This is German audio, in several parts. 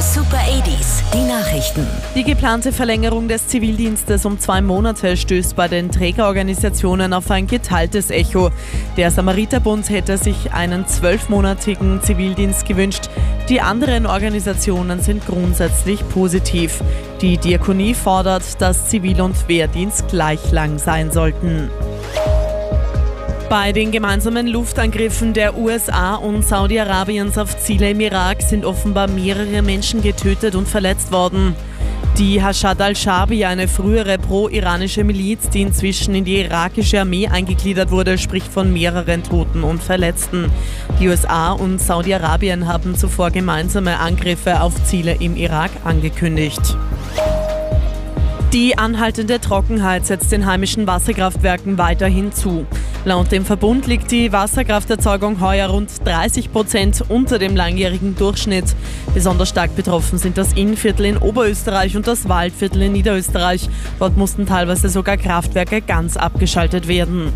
Super 80s, die Nachrichten. Die geplante Verlängerung des Zivildienstes um 2 Monate stößt bei den Trägerorganisationen auf ein geteiltes Echo. Der Samariterbund hätte sich einen 12-monatigen Zivildienst gewünscht. Die anderen Organisationen sind grundsätzlich positiv. Die Diakonie fordert, dass Zivil- und Wehrdienst gleich lang sein sollten. Bei den gemeinsamen Luftangriffen der USA und Saudi-Arabiens auf Ziele im Irak sind offenbar mehrere Menschen getötet und verletzt worden. Die Hashad al-Shaabi, eine frühere pro-iranische Miliz, die inzwischen in die irakische Armee eingegliedert wurde, spricht von mehreren Toten und Verletzten. Die USA und Saudi-Arabien haben zuvor gemeinsame Angriffe auf Ziele im Irak angekündigt. Die anhaltende Trockenheit setzt den heimischen Wasserkraftwerken weiterhin zu. Laut dem Verbund liegt die Wasserkrafterzeugung heuer rund 30% unter dem langjährigen Durchschnitt. Besonders stark betroffen sind das Innviertel in Oberösterreich und das Waldviertel in Niederösterreich. Dort mussten teilweise sogar Kraftwerke ganz abgeschaltet werden.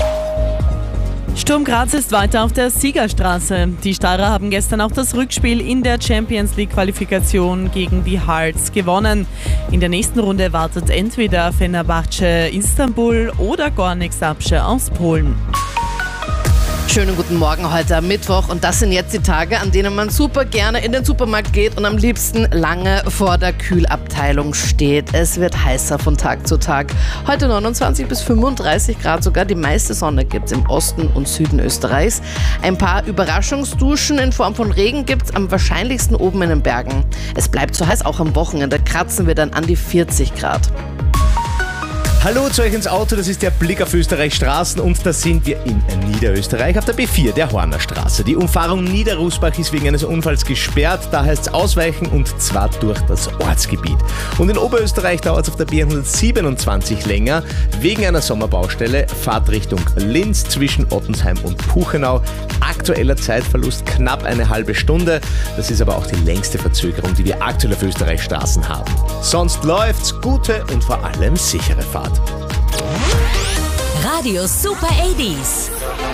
Sturm Graz ist weiter auf der Siegerstraße. Die Steirer haben gestern auch das Rückspiel in der Champions League Qualifikation gegen die Hearts gewonnen. In der nächsten Runde wartet entweder Fenerbahce Istanbul oder Gornik Zabrze aus Polen. Schönen guten Morgen heute am Mittwoch und das sind jetzt die Tage, an denen man super gerne in den Supermarkt geht und am liebsten lange vor der Kühlabteilung steht. Es wird heißer von Tag zu Tag. Heute 29 bis 35 Grad sogar. Die meiste Sonne gibt es im Osten und Süden Österreichs. Ein paar Überraschungsduschen in Form von Regen gibt es am wahrscheinlichsten oben in den Bergen. Es bleibt so heiß, auch am Wochenende kratzen wir dann an die 40 Grad. Hallo zu euch ins Auto, das ist der Blick auf Österreichs Straßen und da sind wir in Niederösterreich auf der B4, der Horner Straße. Die Umfahrung Niederrusbach ist wegen eines Unfalls gesperrt, da heißt es ausweichen und zwar durch das Ortsgebiet. Und in Oberösterreich dauert es auf der B127 länger, wegen einer Sommerbaustelle, Fahrtrichtung Linz zwischen Ottensheim und Puchenau. Aktueller Zeitverlust knapp eine halbe Stunde, das ist aber auch die längste Verzögerung, die wir aktuell auf Österreichs Straßen haben. Sonst läuft's, gute und vor allem sichere Fahrt. Radio Super 80s.